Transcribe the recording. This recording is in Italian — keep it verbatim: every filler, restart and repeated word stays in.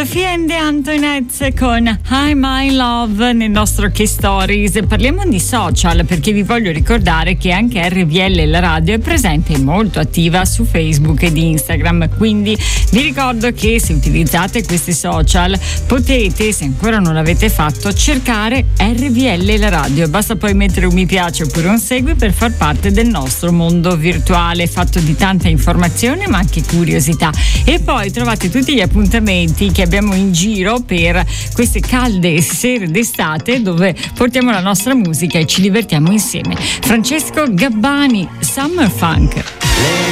Sofia and the Antoinettes con Hi My Love nel nostro Che Stories. Parliamo di social perché vi voglio ricordare che anche R V L la radio è presente e molto attiva su Facebook ed Instagram, quindi vi ricordo che se utilizzate questi social potete, se ancora non l'avete fatto, cercare R V L la radio. Basta poi mettere un mi piace oppure un segui per far parte del nostro mondo virtuale fatto di tanta informazione ma anche curiosità. E poi trovate tutti gli appuntamenti che abbiamo in giro per queste calde sere d'estate dove portiamo la nostra musica e ci divertiamo insieme. Francesco Gabbani, Summer Funk.